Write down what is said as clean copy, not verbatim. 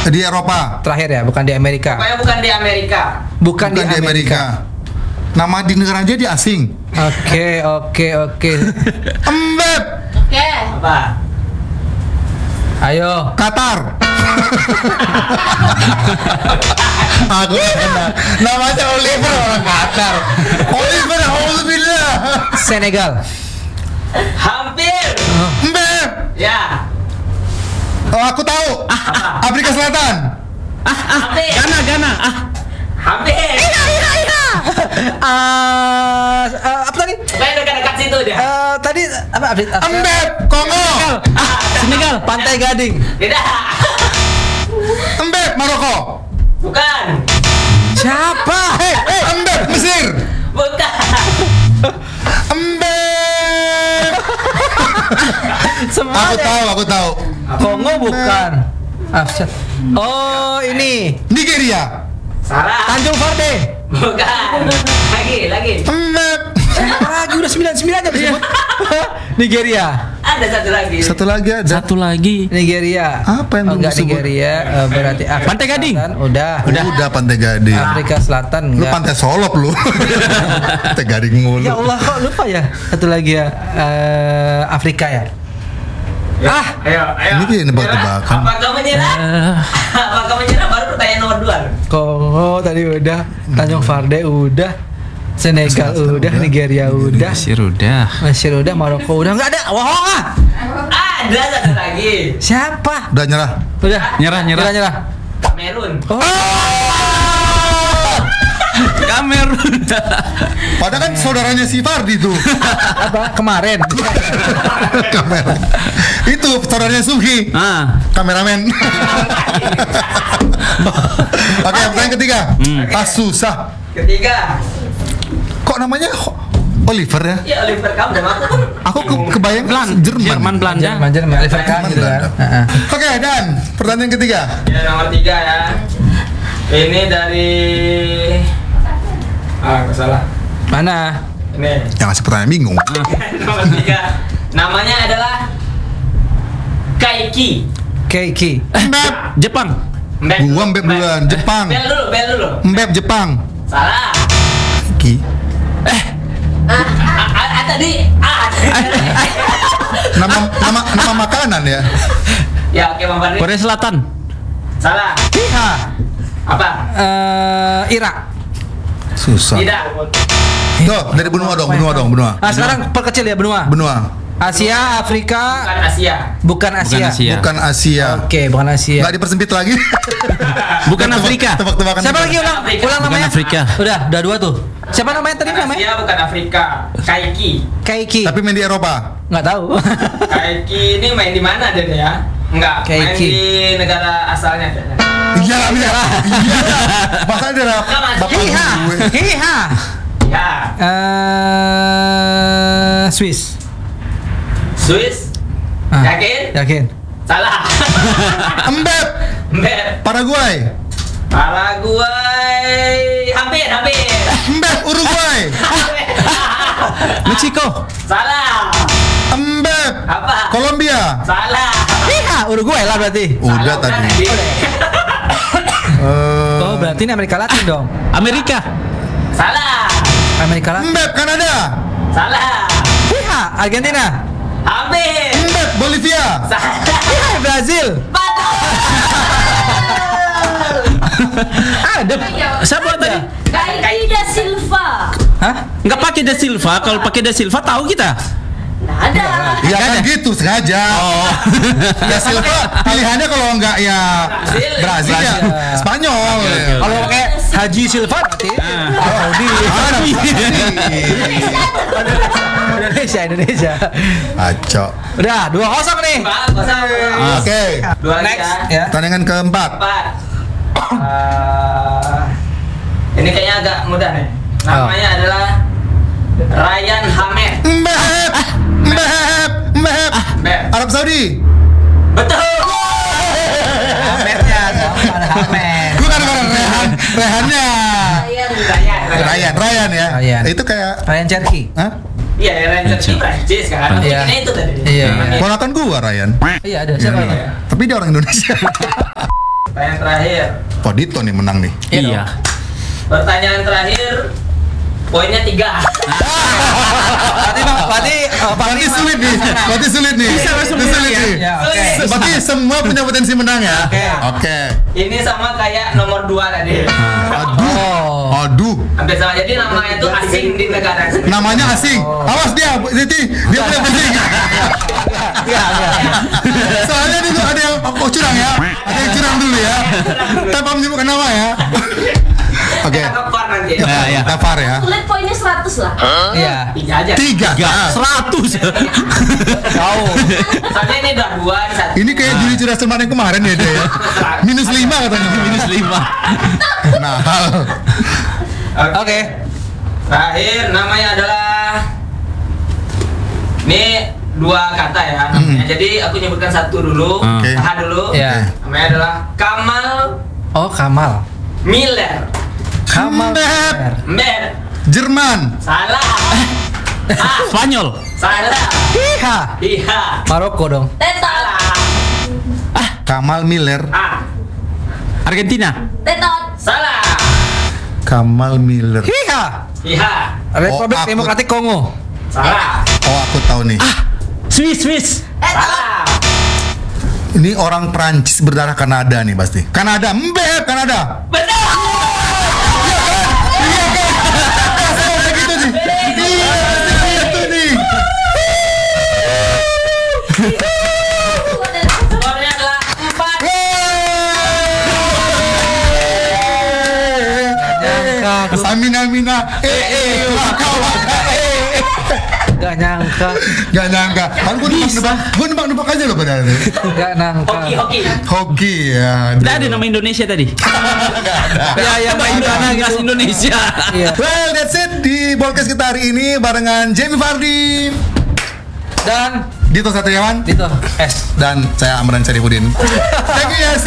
Di Eropa. Terakhir ya, bukan di Amerika. Pokoknya bukan di Amerika. Bukan di Amerika. Nama di negara dia di asing. Oke. Mbep. Oke. Apa? Ayo. Qatar. Aku kena. Namanya Oliver orang Qatar. Oliver, alhamdulillah. Senegal. Hampir. Mbep. Ya. Oh, aku tahu. Afrika Selatan. Hampir. Gana. Hampir. Apa tadi? Pokoknya dekat-dekat situ dia. Tadi apa? Mbep. Kongo. Senegal. Pantai Gading. Tidak. Mbep. Maroko. Bukan. Siapa? Mbep. Mesir. Bukan. Mbep. Aku tahu. Kongo bukan. Oh, ini. Nigeria. Salah. Tanjung Varde. Bukan. Lagi. Mbep. Siapa lagi? Udah 99 aja disebut. Nigeria. Ada satu lagi. Satu lagi ada. Satu lagi. Nigeria. Apa yang belum enggak disebut? Nigeria, berarti Afrika Pantai Gading. Selatan, udah. Udah Pantai Gading. Afrika Selatan Lu enggak. Pantai Solop lu. Pantai Gading mulu. Ya Allah, kok lupa ya? Satu lagi ya. Afrika ya. Ayo. Ini kayak nebak-tebakan. Apakah menyerah? Apakah menyerah? Baru pertanyaan nomor 2. Kongo tadi udah, Tanjung Varde udah, Senegal Selatan udah, udah. Nigeria udah, Mesir udah. Maroko udah, nggak ada. Bohong ah. Ada satu lagi. Siapa? Udah nyerah. Udah. Nyerah. Kamerun. Oh. Kamerun. Padahal kan saudaranya si Fardi tuh. Apa? Kemarin. Kamera. Itu saudaranya Subhi. Kameramen. Oke, pertanyaan ketiga. Susah. Ketiga. Kok namanya Oliver ya? Ya Oliver kamu dan aku kan. Aku kebayang Jerman. Belanda. Jerman, Oliver Kahn gitu kan. Belanda. Oke, dan pertanyaan ketiga. Ya nomor 3 ya. Ini dari aku salah. Mana? Ini. Yang ngasih pertanyaan bingung. Nomor 3. Namanya adalah Kaiki. Keiki. Mbep. Jepang. Gua Mbep duluan. Jepang. Bel dulu. Mbep Jepang. Salah. Ki. Tadi. Nama makanan ya. Ya oke Bang Fadli. Korea Selatan. Salah. Iha. Apa? Irak. Susah. Tidak. Tuh, dari benua dong. Sekarang perkecil ya benua. Asia, Afrika. Bukan Asia. Bukan Asia. Bukan Asia. Oke, bukan Asia. Nggak dipersempit lagi. Bukan Afrika. Tebak-tebakan. Siapa lagi ulang Bukan namanya? Afrika. Udah 2 tuh. Siapa namanya tadi Bukan namanya? Asia, bukan Afrika. Kaiki. Keiki. Tapi main di Eropa. Nggak tahu. Kaiki ini main di mana dia ya? Enggak, main Kaiki. di negara asalnya dia. Iya. Masa dia bapak Hiha. gue. Hiha. Ya. Swiss. Swiss. Yakin? Yakin. Salah. Mbep. Paraguay. Hampir. Mbep. Uruguay. Meksiko. Salah. Mbep. Apa? Kolombia. Salah. Hiha, Uruguay lah berarti. Udah tadi. Oh, berarti ini Amerika Latin dong. Amerika. Salah. Amerika Latin. Mbep. Kanada. Salah. Hiha, Argentina. Hampir. Mbep. Bolivia. Salah. Hiha, Brazil. Ada. Siapa tadi? Kaiki da Silva. Hah? Nggak pakai Da Silva. Kalau pakai Da Silva tahu kita. Nggak ada. Ya kan gitu sengaja. Ya Silva pilihannya kalau nggak ya Brazil ya Spanyol. Kalau pakai Haji Silva berarti Saudi. Indonesia. Aco. Udah 2-0 nih. Oke. Dua lagi Next ya. ya. Pertandingan keempat. 4. Ini kayaknya agak mudah nih. Namanya adalah Ryan Hamed. Mbep. Arab Saudi. Betul. Hamernya sama ada Hamer. Bukan Rehannya. Ryan ya. Ryan. Itu kayak Ryan Cherky. Hah? Iya, Ryan Cherky Prancis kan. Iya. Ini itu tadi. Iya. Ponakan gua Ryan. Iya ada siapa? Iya. Tapi dia orang Indonesia. Pertanyaan terakhir. Oh, Dito nih menang nih. Iya. Pertanyaan terakhir. Poinnya 3. Berarti sulit nih. Berarti sulit nih. Bisa langsung Itu sulit menang ya? nih. Ya, oke. Berarti semua punya potensi menang ya? Oke. Ini sama kayak nomor 2 tadi. Aduh. Hampir sama. Jadi namanya itu asing di negara sendiri. Namanya asing. Awas dia, Siti. Dia punya asing. Soalnya dulu ada yang curang ya. Ada yang curang dulu ya. Tanpa menyebutkan nama ya. Oke. Kita ke VAR nanti. Ya. Daftar ya. Sulit poinnya 100 lah. Iya. 3 aja. 3. 100. Tahu. Soalnya ini udah 2 di satu. Ini kayak juri cerdas cermat yang kemarin ya dia ya. -5 katanya. -5. Nah, hal. Oke. Terakhir namanya adalah ini 2 kata ya namanya. Jadi aku nyebutkan satu dulu. Oke. Tahan dulu. Iya. Namanya adalah Kamal Oh, Kamal. Miller. Kamal. Mbep. Mer. Jerman. Salah. Spanyol. Salah. Iha. Iya. Maroko dong. Tetot. Salah. Kamal Miller. Argentina. Tetot. Salah. Kamal Miller. Iha. Iya. Republik aku- Demokratik Kongo. Salah. Oh, aku tahu nih. Swiss. Salah. Ini orang Prancis berdarah Kanada nih pasti. Kanada, Mbep, Kanada. Benar. Sama begitu nih. Iya, begitu nih. Skornya adalah 4. Nyangka. Samina, waka, Gak nyangka. Gak nyangka. Kan gue nebak aja loh padahal. Gak nyangka. Hoki. Hoki ya. Tidak ada nama Indonesia tadi. Ya, main sana Gas gitu. Indonesia. Iya. Well, that's it di podcast kita hari ini barengan Jamie Vardy, Dan Dito Satriawan, Dito S. dan saya Amran Syarifudin. Thank you ya.